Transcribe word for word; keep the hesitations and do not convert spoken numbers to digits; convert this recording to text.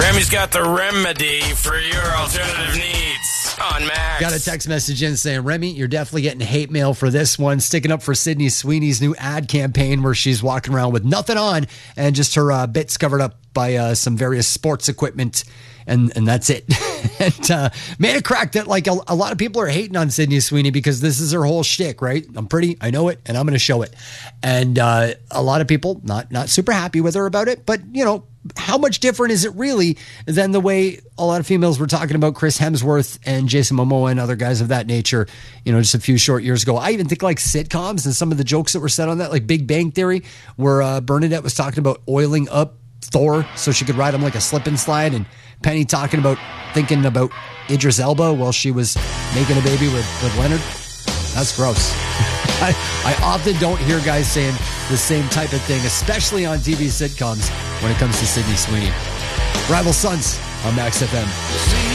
Remy's got the remedy for your alternative needs on Max. Got a text message in saying, Remy, you're definitely getting hate mail for this one. Sticking up for Sydney Sweeney's new ad campaign where she's walking around with nothing on and just her uh, bits covered up by uh, some various sports equipment. And and that's it. And uh, made a crack that like a, a lot of people are hating on Sydney Sweeney because this is her whole shtick, right? I'm pretty, I know it, and I'm going to show it. And uh, a lot of people not not super happy with her about it. But, you know, how much different is it really than the way a lot of females were talking about Chris Hemsworth and Jason Momoa and other guys of that nature, you know, just a few short years ago. I even think like sitcoms and some of the jokes that were said on that, like Big Bang Theory, where uh, Bernadette was talking about oiling up Thor so she could ride him like a slip and slide, and Penny talking about thinking about Idris Elba while she was making a baby with, with Leonard. That's gross. I, I often don't hear guys saying the same type of thing, especially on T V sitcoms when it comes to Sydney Sweeney. Rival Sons on Max F M.